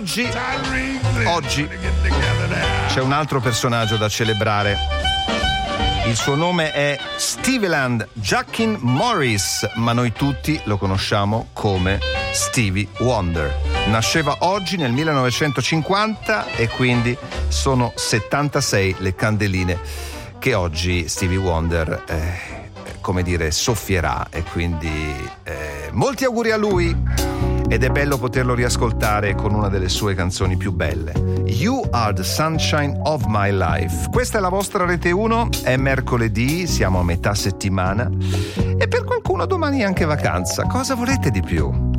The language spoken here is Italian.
oggi c'è un altro personaggio da celebrare. Il suo nome è Stevieland Jackin Morris, ma noi tutti lo conosciamo come Stevie Wonder. Nasceva oggi nel 1950 e quindi sono 76 le candeline che oggi Stevie Wonder soffierà, e quindi molti auguri a lui. Ed è bello poterlo riascoltare con una delle sue canzoni più belle, You Are the Sunshine of My Life. Questa è la vostra Rete 1, è mercoledì, siamo a metà settimana e per qualcuno domani è anche vacanza. Cosa volete di più?